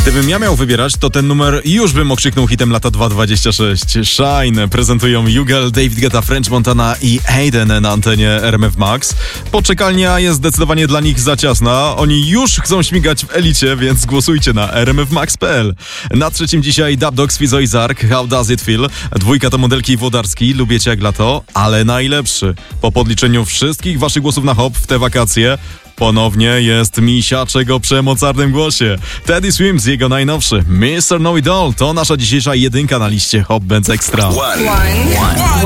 Gdybym ja miał wybierać, to ten numer już bym okrzyknął hitem lata 2.26. Shine prezentują Jugel, David Guetta, French Montana i Hayden na antenie RMF Max. Poczekalnia jest zdecydowanie dla nich za ciasna. Oni już chcą śmigać w elicie, więc głosujcie na rmfmax.pl. Na trzecim dzisiaj Dub Dogs, Fizo i Zark, How Does It Feel? Dwójka to Modelki i Włodarski, Lubię Cię jak lato, ale najlepszy. Po podliczeniu wszystkich waszych głosów na hop w te wakacje ponownie jest misiaczek o przemocarnym głosie. Teddy Swims, jego najnowszy Mr. Know It All to nasza dzisiejsza jedynka na liście Hop Bands Extra. One.